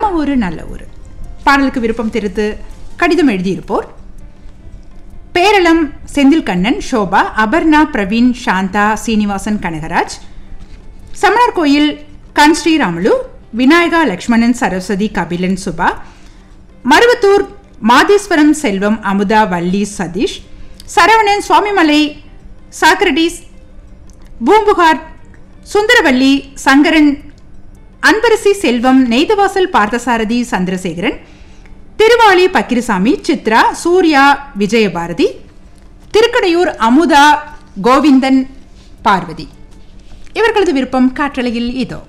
எல்லாம் ஒரு நல்ல ஊர். பாடலுக்கு விருப்பம் தெரிந்து கடிதம் எழுதியிருப்போர் பேரளம் செந்தில் கண்ணன், ஷோபா, அபர்ணா, பிரவீன், சாந்தா, சீனிவாசன், கனகராஜ், சமணர் கோயில் கண் ஸ்ரீராமுலு, விநாயகா, லக்ஷ்மணன், சரஸ்வதி, கபிலன், சுபா, மருவத்தூர் மாதேஸ்வரம், செல்வம், அமுதா, வள்ளி, சதீஷ், சரவணன், சுவாமிமலை, சாக்ரடிஸ், பூம்புகார், சுந்தரவல்லி, சங்கரன், அன்பரசி, செல்வம், நெய்தவாசல், பார்த்தசாரதி, சந்திரசேகரன், திருவாளி, பக்கிரிசாமி, சித்ரா, சூர்யா, விஜயபாரதி, திருக்கடையூர் அமுதா, கோவிந்தன், பார்வதி. இவர்களது விருப்பம் காற்றலையில் இதோ.